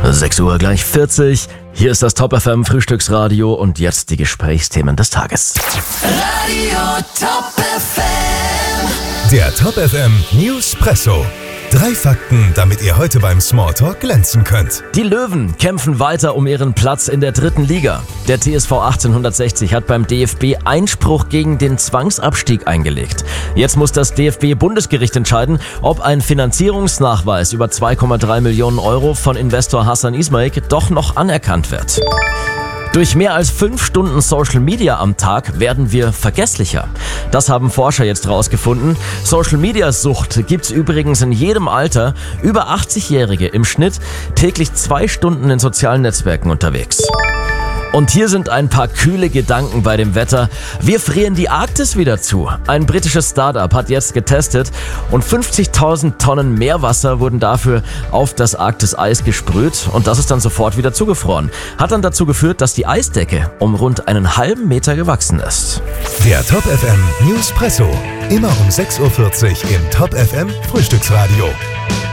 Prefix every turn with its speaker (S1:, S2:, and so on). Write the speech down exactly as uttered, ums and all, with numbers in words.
S1: sechs Uhr gleich vierzig. Hier ist das Top F M Frühstücksradio und jetzt die Gesprächsthemen des Tages.
S2: Radio Top F M.
S3: Der Top F M Newspresso. Drei Fakten, damit ihr heute beim Smalltalk glänzen könnt.
S1: Die Löwen kämpfen weiter um ihren Platz in der dritten Liga. Der T S V achtzehnhundertsechzig hat beim D F B Einspruch gegen den Zwangsabstieg eingelegt. Jetzt muss das D F B-Bundesgericht entscheiden, ob ein Finanzierungsnachweis über zwei Komma drei Millionen Euro von Investor Hassan Ismail doch noch anerkannt wird. Durch mehr als fünf Stunden Social Media am Tag werden wir vergesslicher. Das haben Forscher jetzt rausgefunden. Social Media Sucht gibt's übrigens in jedem Alter. Über achtzig-Jährige im Schnitt täglich zwei Stunden in sozialen Netzwerken unterwegs. Und hier sind ein paar kühle Gedanken bei dem Wetter. Wir frieren die Arktis wieder zu. Ein britisches Startup hat jetzt getestet und fünfzigtausend Tonnen Meerwasser wurden dafür auf das Arktis-Eis gesprüht und das ist dann sofort wieder zugefroren. Hat dann dazu geführt, dass die Eisdecke um rund einen halben Meter gewachsen ist.
S3: Der Top F M Newspresso. Immer um sechs Uhr vierzig im Top F M Frühstücksradio.